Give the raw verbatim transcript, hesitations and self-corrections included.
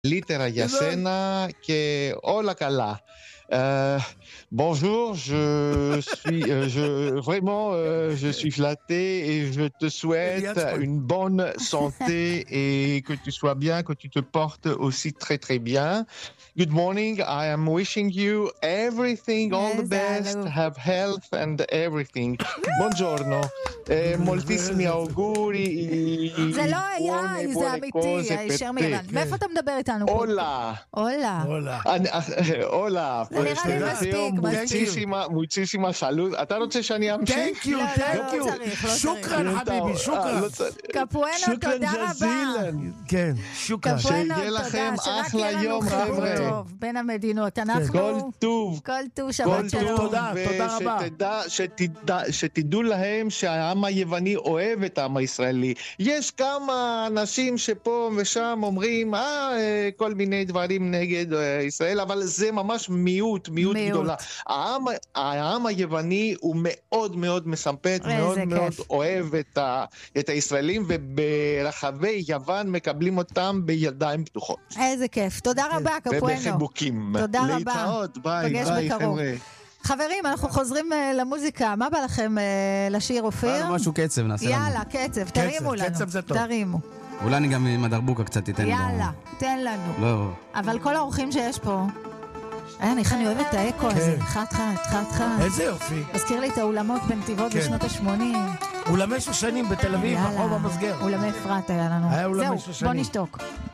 Litera για σένα και όλα καλά. Euh, bonjour, je suis euh, je, vraiment euh, je suis flatté et je te souhaite une bonne santé et que tu sois bien, que tu te portes aussi très très bien. Good morning, I am wishing you everything, all the best, have health and everything. Buongiorno, eh, moltissimi auguri. זה לא איי, זה אמיתי, הישר מירן. מאיפה אתה מדבר איתנו? הולה. הולה. הולה. זה נראה לי מספיק, מספיק. מוציסימה סלוד. אתה רוצה שאני אמשיך? Thank you, thank you. שוקרן חביבי, שוקרן. קפואנו, תודה רבה. כן, שוקרן. שיהיה לכם אחלה יום, חבר'ה. בין המדינות. אנחנו... כל טוב. כל טוב, שבת שלום. תודה, תודה רבה. שתדעו להם שהעם היווני אוהב את העם הישראלי. יש כמה אנשים שפה ושם אומרים, אה, כל מיני דברים נגד ישראל, אבל זה ממש מיעוט, מיעוט גדולה. העם, העם היווני הוא מאוד מאוד מסמפת, מאוד מאוד אוהב את, ה, את הישראלים, וברחבי יוון מקבלים אותם בידיים פתוחות. איזה כיף. תודה רבה, קפואנו. ובחיבוקים. תודה רבה. להתראות, ביי, ביי, חבר'ה. חברים, אנחנו חוזרים למוזיקה. מה בא לכם לשיר, אופיר? משהו קצב נעשה לנו. יאללה, קצב, תרימו לנו. קצב זה טוב. תרימו. אולי אני גם עם הדרבוקה קצת תיתן לנו. יאללה, תן לנו. לא. אבל כל האורחים שיש פה, איך אני אוהבת את האקו הזה. חת חת, חת חת. איזה יופי. מזכיר לי את האולמות בנתיבות בשנות ה-שמונים. אולמי שושנים בתל אביב, ברחוב המסגר. אולמי אפרת היה לנו. היה אולמי זהו, שושנים. בוא נשתוק.